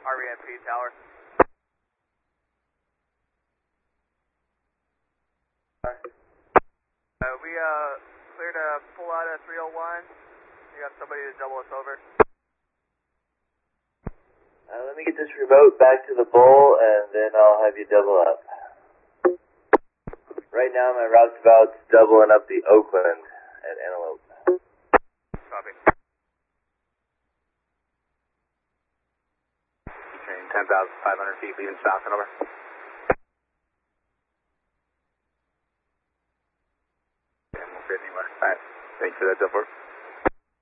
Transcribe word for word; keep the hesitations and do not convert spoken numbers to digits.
R E M P tower. Uh, we uh, cleared to pull out of three oh one. You got somebody to double us over. Uh, let me get this remote back to the bowl, and then I'll have you double up. Right now, my route's about doubling up the Oakland at Antelope. Copy. Train ten thousand five hundred feet, leaving south and over. Yeah, we'll fit anywhere. Alright, thanks for that, Delport.